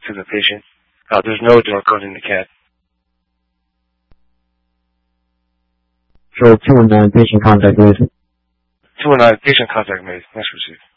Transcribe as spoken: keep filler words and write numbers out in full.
to the patient. Uh, there's no drug code in the C A D. So two one nine patient contact made. two one nine patient contact made. Next receipt.